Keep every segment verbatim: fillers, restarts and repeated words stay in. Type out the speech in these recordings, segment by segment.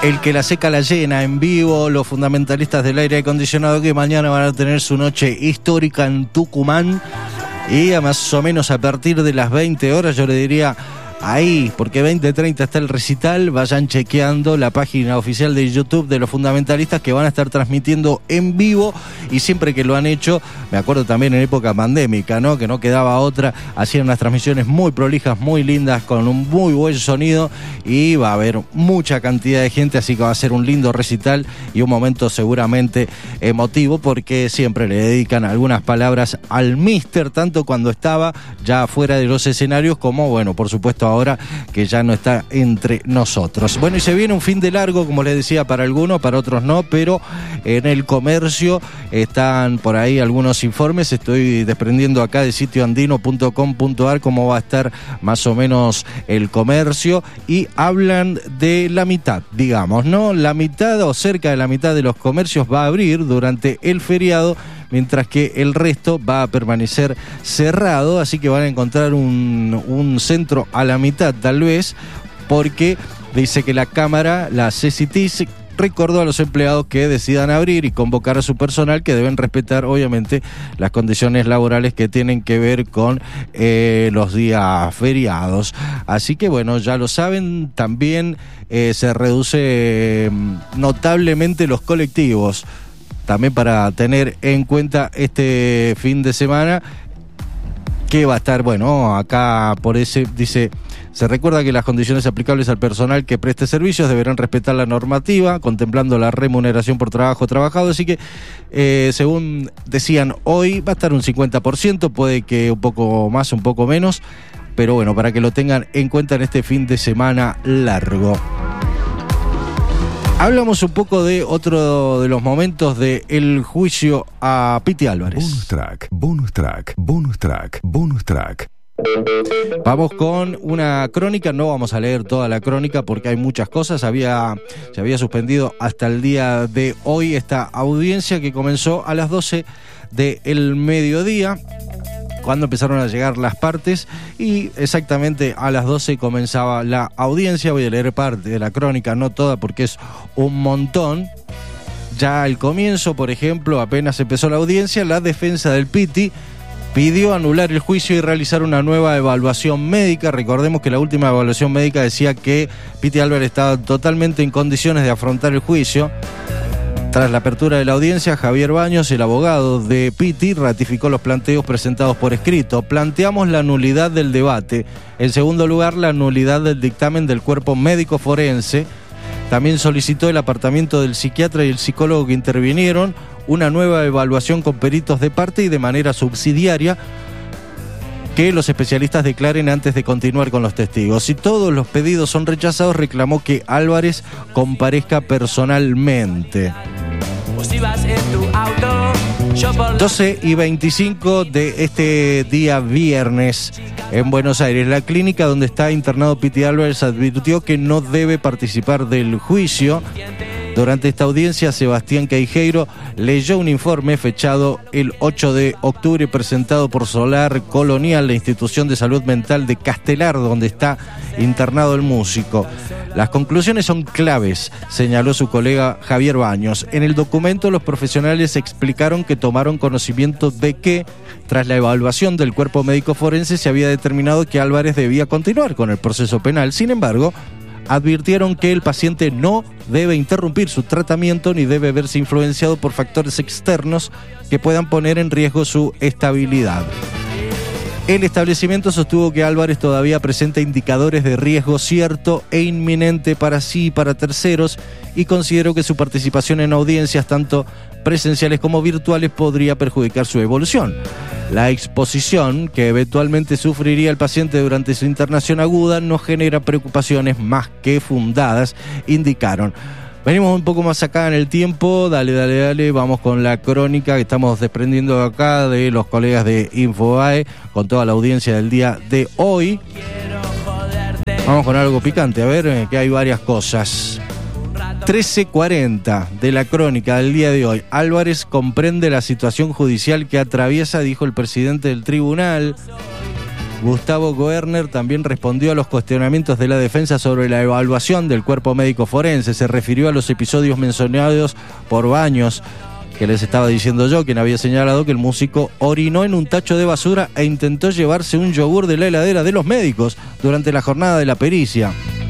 El que la seca la llena, en vivo, los fundamentalistas del aire acondicionado, que mañana van a tener su noche histórica en Tucumán. Y a más o menos a partir de las veinte horas, yo le diría ahí, porque veinte treinta está el recital, vayan chequeando la página oficial de YouTube de los fundamentalistas, que van a estar transmitiendo en vivo, y siempre que lo han hecho, me acuerdo también en época pandémica, ¿no? Que no quedaba otra, hacían unas transmisiones muy prolijas, muy lindas, con un muy buen sonido, y va a haber mucha cantidad de gente, así que va a ser un lindo recital y un momento seguramente emotivo, porque siempre le dedican algunas palabras al míster, tanto cuando estaba ya fuera de los escenarios, como, bueno, por supuesto ahora que ya no está entre nosotros. Bueno, y se viene un fin de largo, como les decía, para algunos, para otros no, pero en el comercio están por ahí algunos informes. Estoy desprendiendo acá de sitio andino punto com punto ar cómo va a estar más o menos el comercio, y hablan de la mitad, digamos, ¿no? La mitad o cerca de la mitad de los comercios va a abrir durante el feriado, mientras que el resto va a permanecer cerrado, así que van a encontrar un, un centro a la mitad tal vez, porque dice que la Cámara, la C C T, recordó a los empleados que decidan abrir y convocar a su personal, que deben respetar obviamente las condiciones laborales que tienen que ver con eh, los días feriados. Así que bueno, ya lo saben, también eh, se reduce eh, notablemente los colectivos, también para tener en cuenta este fin de semana, que va a estar, bueno, acá por ese, dice, se recuerda que las condiciones aplicables al personal que preste servicios deberán respetar la normativa, contemplando la remuneración por trabajo trabajado, así que, eh, según decían hoy, va a estar un cincuenta por ciento, puede que un poco más, un poco menos, pero bueno, para que lo tengan en cuenta en este fin de semana largo. Hablamos un poco de otro de los momentos del juicio a Piti Álvarez. Bonus track, bonus track, bonus track, bonus track. Vamos con una crónica, no vamos a leer toda la crónica porque hay muchas cosas. Había, se había suspendido hasta el día de hoy esta audiencia, que comenzó a las doce del mediodía, cuando empezaron a llegar las partes, y exactamente a las doce comenzaba la audiencia. Voy a leer parte de la crónica, no toda porque es un montón. Ya al comienzo, por ejemplo, apenas empezó la audiencia, la defensa del Piti pidió anular el juicio y realizar una nueva evaluación médica. Recordemos que la última evaluación médica decía que Piti Álvarez estaba totalmente en condiciones de afrontar el juicio. Tras la apertura de la audiencia, Javier Baños, el abogado de Piti, ratificó los planteos presentados por escrito. Planteamos la nulidad del debate. En segundo lugar, la nulidad del dictamen del cuerpo médico forense. También solicitó el apartamiento del psiquiatra y el psicólogo que intervinieron, una nueva evaluación con peritos de parte y de manera subsidiaria, que los especialistas declaren antes de continuar con los testigos. Si todos los pedidos son rechazados, reclamó que Álvarez comparezca personalmente. doce y veinticinco de este día viernes en Buenos Aires. La clínica donde está internado Piti Álvarez advirtió que no debe participar del juicio. Durante esta audiencia, Sebastián Queijeiro leyó un informe fechado el ocho de octubre presentado por Solar Colonial, la institución de salud mental de Castelar, donde está internado el músico. Las conclusiones son claves, señaló su colega Javier Baños. En el documento, los profesionales explicaron que tomaron conocimiento de que, tras la evaluación del cuerpo médico forense, se había determinado que Álvarez debía continuar con el proceso penal. Sin embargo, advirtieron que el paciente no debe interrumpir su tratamiento ni debe verse influenciado por factores externos que puedan poner en riesgo su estabilidad. El establecimiento sostuvo que Álvarez todavía presenta indicadores de riesgo cierto e inminente para sí y para terceros, y consideró que su participación en audiencias, tanto presenciales como virtuales, podría perjudicar su evolución. La exposición que eventualmente sufriría el paciente durante su internación aguda no genera preocupaciones más que fundadas, indicaron. Venimos un poco más acá en el tiempo, dale, dale, dale, vamos con la crónica que estamos desprendiendo acá de los colegas de Infobae, con toda la audiencia del día de hoy. Vamos con algo picante, a ver, que hay varias cosas. trece cuarenta de la crónica del día de hoy. Álvarez comprende la situación judicial que atraviesa, dijo el presidente del tribunal. Gustavo Goerner también respondió a los cuestionamientos de la defensa sobre la evaluación del cuerpo médico forense. Se refirió a los episodios mencionados por Baños, que les estaba diciendo yo, quien había señalado que el músico orinó en un tacho de basura e intentó llevarse un yogur de la heladera de los médicos durante la jornada de la pericia.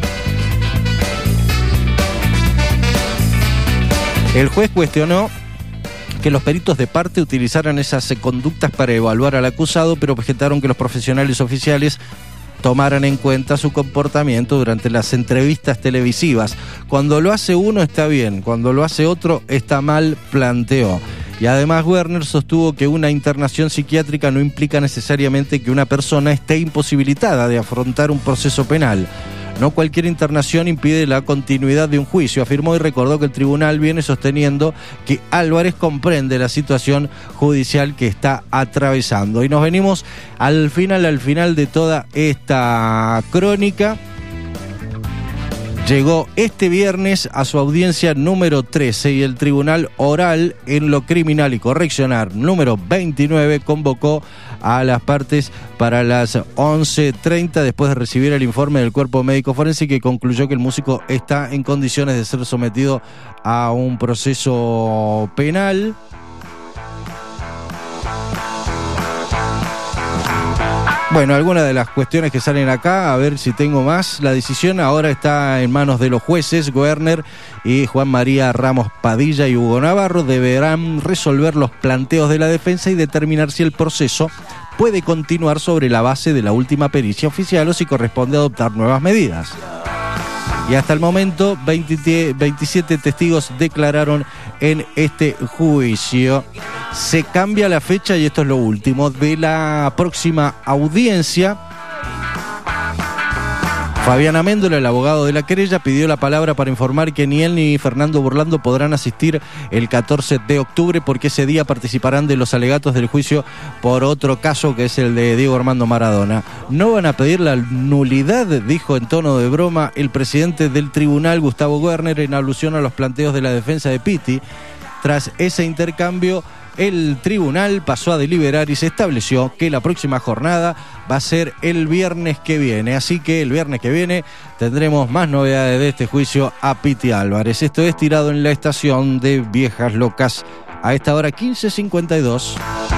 El juez cuestionó que los peritos de parte utilizaran esas conductas para evaluar al acusado, pero objetaron que los profesionales oficiales tomaran en cuenta su comportamiento durante las entrevistas televisivas. Cuando lo hace uno está bien, cuando lo hace otro está mal, planteó. Y además Goerner sostuvo que una internación psiquiátrica no implica necesariamente que una persona esté imposibilitada de afrontar un proceso penal. No cualquier internación impide la continuidad de un juicio, afirmó, y recordó que el tribunal viene sosteniendo que Álvarez comprende la situación judicial que está atravesando. Y nos venimos al final, al final de toda esta crónica. Llegó este viernes a su audiencia número trece y el Tribunal Oral en lo Criminal y Correccional número veintinueve convocó a las partes para las once treinta después de recibir el informe del cuerpo médico forense, que concluyó que el músico está en condiciones de ser sometido a un proceso penal. Bueno, algunas de las cuestiones que salen acá, a ver si tengo más. La decisión ahora está en manos de los jueces. Goerner y Juan María Ramos Padilla y Hugo Navarro deberán resolver los planteos de la defensa y determinar si el proceso puede continuar sobre la base de la última pericia oficial o si corresponde adoptar nuevas medidas. Y hasta el momento, veinte, veintisiete testigos declararon en este juicio. Se cambia la fecha, y esto es lo último, de la próxima audiencia. Fabián Améndola, el abogado de la querella, pidió la palabra para informar que ni él ni Fernando Burlando podrán asistir el catorce de octubre porque ese día participarán de los alegatos del juicio por otro caso, que es el de Diego Armando Maradona. No van a pedir la nulidad, dijo en tono de broma el presidente del tribunal, Gustavo Goerner, en alusión a los planteos de la defensa de Pitti. Tras ese intercambio, el tribunal pasó a deliberar y se estableció que la próxima jornada va a ser el viernes que viene. Así que el viernes que viene tendremos más novedades de este juicio a Pitti Álvarez. Esto es Tirado en la Estación de Viejas Locas. A esta hora quince cincuenta y dos.